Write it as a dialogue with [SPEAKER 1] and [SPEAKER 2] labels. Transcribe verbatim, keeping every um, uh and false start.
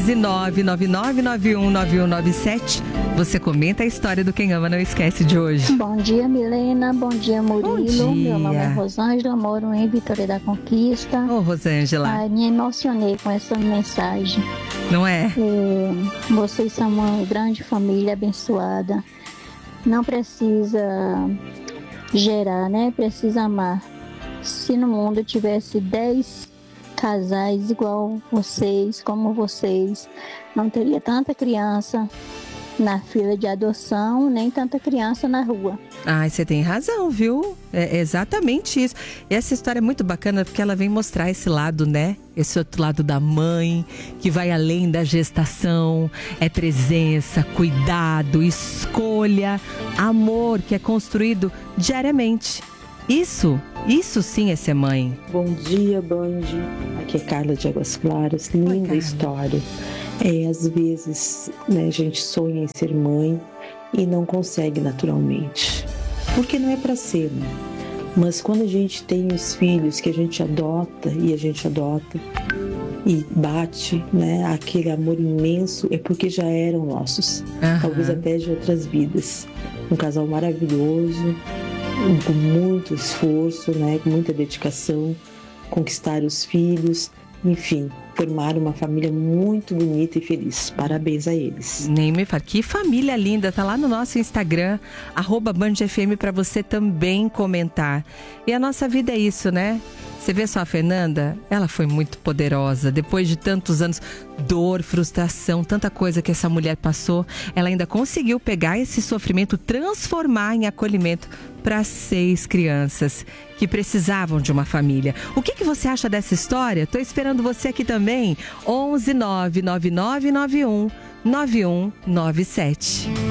[SPEAKER 1] onze nove nove nove nove um nove um nove sete. Você comenta a história do Quem Ama Não Esquece de hoje.
[SPEAKER 2] Bom dia, Milena. Bom dia, Murilo.
[SPEAKER 1] Bom dia.
[SPEAKER 2] Meu nome é Rosângela, moro em Vitória da Conquista.
[SPEAKER 1] Ô, Rosângela.
[SPEAKER 2] Ai, me emocionei com essa mensagem.
[SPEAKER 1] Não é?
[SPEAKER 2] é? Vocês são uma grande família abençoada. Não precisa gerar, né? Precisa amar. Se no mundo tivesse dez casais igual vocês, como vocês, não teria tanta criança na fila de adoção, nem tanta criança na rua.
[SPEAKER 1] Ai, você tem razão, viu? É exatamente isso. E essa história é muito bacana porque ela vem mostrar esse lado, né? Esse outro lado da mãe, que vai além da gestação. É presença, cuidado, escolha, amor que é construído diariamente. Isso, isso sim é ser mãe.
[SPEAKER 3] Bom dia, Band. Aqui é Carla de Águas Claras. Linda Oi, história. É, às vezes, né, a gente sonha em ser mãe e não consegue naturalmente. Porque não é para ser, né? Mas quando a gente tem os filhos que a gente adota e a gente adota e bate, né, aquele amor imenso, é porque já eram nossos. Uhum. Talvez até de outras vidas. Um casal maravilhoso, com muito esforço, né, com muita dedicação, conquistar os filhos, enfim, formar uma família muito bonita e feliz. Parabéns a eles.
[SPEAKER 1] Nem me fala, que família linda, tá lá no nosso Instagram, arroba Band F M, para você também comentar. E a nossa vida é isso, né? Você vê só a Fernanda? Ela foi muito poderosa. Depois de tantos anos, dor, frustração, tanta coisa que essa mulher passou, ela ainda conseguiu pegar esse sofrimento, transformar em acolhimento para seis crianças que precisavam de uma família. O que, que você acha dessa história? Tô esperando você aqui também. onze nove nove nove nove um nove um nove sete.